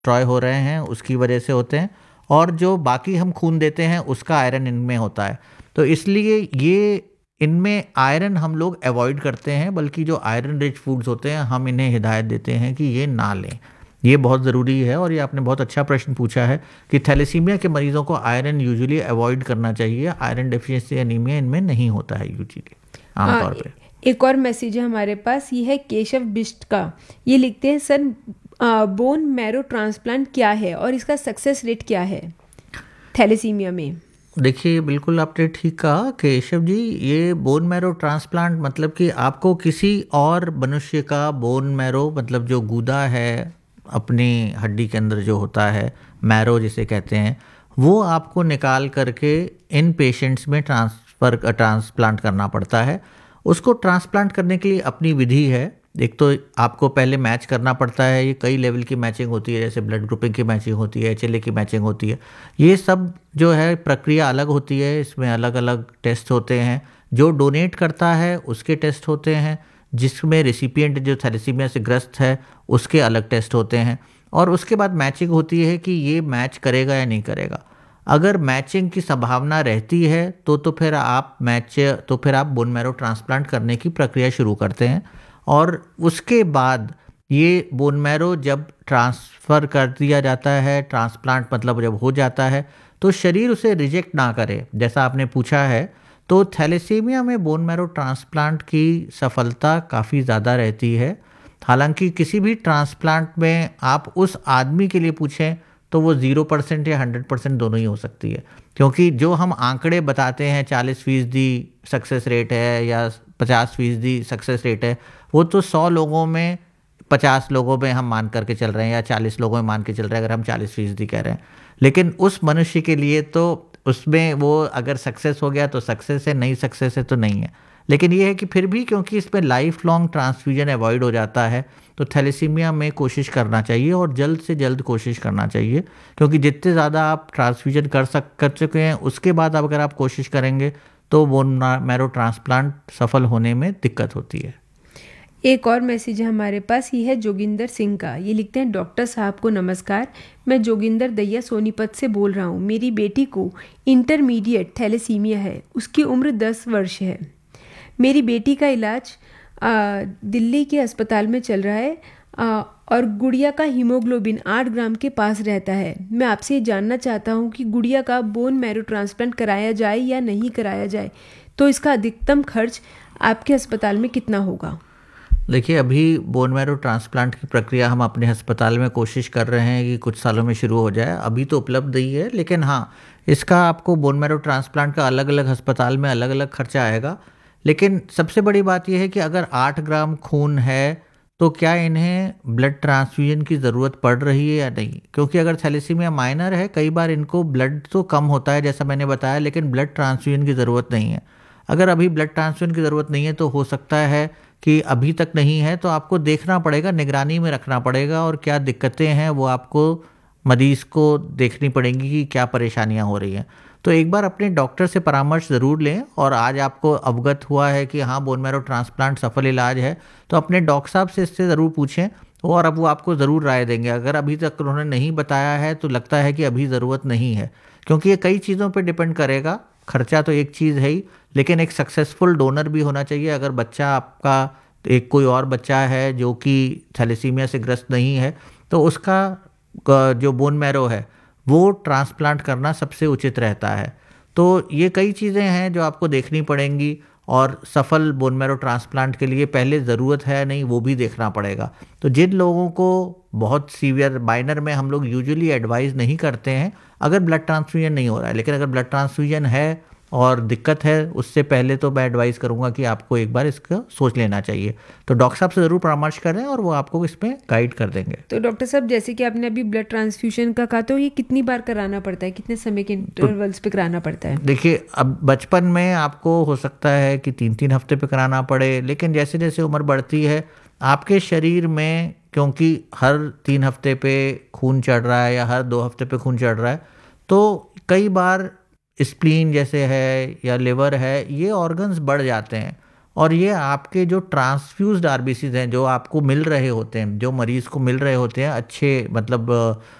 Destroy हो रहे हैं उसकी वजह से होते हैं, और जो बाकी हम खून देते हैं उसका आयरन इनमें होता है। तो इसलिए ये इनमें आयरन हम लोग अवॉइड करते हैं, बल्कि जो आयरन रिच फूड्स होते हैं हम इन्हें हिदायत देते हैं कि ये ना लें। ये बहुत ज़रूरी है, और ये आपने बहुत अच्छा प्रश्न पूछा है कि थैलेसीमिया के मरीज़ों को आयरन यूजुअली अवॉइड करना चाहिए। आयरन डेफिशिएंसी एनीमिया इनमें नहीं होता है यूजुअली, आमतौर पे। एक और मैसेज है हमारे पास, ये है केशव बिष्ट का। ये लिखते हैं, सर बोन मैरो ट्रांसप्लांट क्या है और इसका सक्सेस रेट क्या है थैलेसीमिया में? देखिए, बिल्कुल आपने ठीक कहा केशव जी। ये बोन मैरो ट्रांसप्लांट मतलब कि आपको किसी और मनुष्य का बोन मैरो, मतलब जो गूदा है अपनी हड्डी के अंदर जो होता है, मैरो जिसे कहते हैं, वो आपको निकाल करके इन पेशेंट्स में ट्रांसप्लांट करना पड़ता है। उसको ट्रांसप्लांट करने के लिए अपनी विधि है। एक तो आपको पहले मैच करना पड़ता है, ये कई लेवल की मैचिंग होती है, जैसे ब्लड ग्रुपिंग की मैचिंग होती है, HLA की मैचिंग होती है। ये सब जो है प्रक्रिया अलग होती है, इसमें अलग अलग टेस्ट होते हैं। जो डोनेट करता है उसके टेस्ट होते हैं, जिसमें रिसिपिएंट जो थैलेसीमिया से ग्रस्त है उसके अलग टेस्ट होते हैं, और उसके बाद मैचिंग होती है कि ये मैच करेगा या नहीं करेगा। अगर मैचिंग की संभावना रहती है तो फिर आप बोन मैरो ट्रांसप्लांट करने की प्रक्रिया शुरू करते हैं। और उसके बाद ये बोन मैरो जब ट्रांसफ़र कर दिया जाता है, ट्रांसप्लांट मतलब जब हो जाता है, तो शरीर उसे रिजेक्ट ना करे, जैसा आपने पूछा है। तो थैलेसीमिया में बोन मैरो ट्रांसप्लांट की सफलता काफ़ी ज़्यादा रहती है। हालांकि किसी भी ट्रांसप्लांट में आप उस आदमी के लिए पूछें तो वो 0% या 100% दोनों ही हो सकती है, क्योंकि जो हम आंकड़े बताते हैं 40% सक्सेस रेट है या 50% सक्सेस रेट है, वो तो 100 लोगों में 50 लोगों में हम मान करके चल रहे हैं, या 40 लोगों में मान के चल रहे हैं अगर हम 40% कह रहे हैं। लेकिन उस मनुष्य के लिए तो उसमें वो अगर सक्सेस हो गया तो सक्सेस है, नहीं सक्सेस है तो नहीं है। लेकिन ये है कि फिर भी क्योंकि इसमें लाइफ लॉन्ग ट्रांसफ्यूजन अवॉइड हो जाता है, तो थैलेसीमिया में कोशिश करना चाहिए, और जल्द से जल्द कोशिश करना चाहिए, क्योंकि जितने ज़्यादा आप ट्रांसफ्यूजन कर चुके हैं उसके बाद अगर आप कोशिश करेंगे तो बोन मैरो ट्रांसप्लांट सफल होने में दिक्कत होती है। एक और मैसेज है हमारे पास, ये है जोगिंदर सिंह का। ये लिखते हैं, डॉक्टर साहब को नमस्कार, मैं जोगिंदर दैया सोनीपत से बोल रहा हूँ। मेरी बेटी को इंटरमीडिएट थैलेसीमिया है, उसकी उम्र 10 वर्ष है। मेरी बेटी का इलाज दिल्ली के अस्पताल में चल रहा है, और गुड़िया का हीमोग्लोबिन 8 ग्राम के पास रहता है। मैं आपसे ये जानना चाहता हूँ कि गुड़िया का बोन मैरो ट्रांसप्लांट कराया जाए या नहीं कराया जाए, तो इसका अधिकतम खर्च आपके अस्पताल में कितना होगा? देखिए, अभी बोन मैरो ट्रांसप्लांट की प्रक्रिया हम अपने अस्पताल में कोशिश कर रहे हैं कि कुछ सालों में शुरू हो जाए। अभी तो उपलब्ध नहीं है, लेकिन हाँ, इसका आपको बोन मैरो ट्रांसप्लांट का अलग अलग अस्पताल में अलग अलग खर्चा आएगा। लेकिन सबसे बड़ी बात यह है कि अगर 8 ग्राम खून है तो क्या इन्हें ब्लड ट्रांसफ्यूजन की ज़रूरत पड़ रही है या नहीं, क्योंकि अगर थैलेसीमिया माइनर है, कई बार इनको ब्लड तो कम होता है जैसा मैंने बताया, लेकिन ब्लड ट्रांसफ्यूजन की ज़रूरत नहीं है। अगर अभी ब्लड ट्रांसफ्यूजन की ज़रूरत नहीं है तो हो सकता है कि अभी तक नहीं है, तो आपको देखना पड़ेगा, निगरानी में रखना पड़ेगा, और क्या दिक्कतें हैं वो आपको मरीज़ को देखनी पड़ेंगी कि क्या परेशानियां हो रही हैं। तो एक बार अपने डॉक्टर से परामर्श ज़रूर लें, और आज आपको अवगत हुआ है कि हाँ, बोन मैरो ट्रांसप्लांट सफल इलाज है, तो अपने डॉक्टर साहब से इससे ज़रूर पूछें, और अब वो आपको ज़रूर राय देंगे। अगर अभी तक उन्होंने नहीं बताया है तो लगता है कि अभी ज़रूरत नहीं है, क्योंकि ये कई चीज़ों पर डिपेंड करेगा। खर्चा तो एक चीज़ है ही, लेकिन एक सक्सेसफुल डोनर भी होना चाहिए। अगर बच्चा आपका एक कोई और बच्चा है जो कि थैलेसीमिया से ग्रस्त नहीं है, तो उसका जो बोन मैरो है वो ट्रांसप्लांट करना सबसे उचित रहता है। तो ये कई चीज़ें हैं जो आपको देखनी पड़ेंगी, और सफल बोन मैरो ट्रांसप्लांट के लिए पहले ज़रूरत है नहीं वो भी देखना पड़ेगा। तो जिन लोगों को बहुत सीवियर माइनर में हम लोग यूजुअली एडवाइस नहीं करते हैं अगर ब्लड ट्रांसफ्यूजन नहीं हो रहा है, लेकिन अगर ब्लड ट्रांसफ्यूजन है और दिक्कत है, उससे पहले तो मैं एडवाइस करूंगा कि आपको एक बार इसका सोच लेना चाहिए। तो डॉक्टर साहब से ज़रूर परामर्श करें और वो आपको इसमें गाइड कर देंगे। तो डॉक्टर साहब, जैसे कि आपने अभी ब्लड ट्रांसफ्यूजन का कहा, तो ये कितनी बार कराना पड़ता है, कितने समय के इंटरवल्स पे कराना पड़ता है? देखिए, अब बचपन में आपको हो सकता है कि 3-3 हफ्ते पे कराना पड़े, लेकिन जैसे जैसे उम्र बढ़ती है आपके शरीर में, क्योंकि हर 3 हफ्ते पे खून चढ़ रहा है या हर 2 हफ्ते पे खून चढ़ रहा है, तो कई बार स्प्लीन जैसे है या लिवर है, ये ऑर्गन्स बढ़ जाते हैं, और ये आपके जो ट्रांसफ्यूज्ड आरबीसीज हैं जो आपको मिल रहे होते हैं, जो मरीज को मिल रहे होते हैं अच्छे मतलब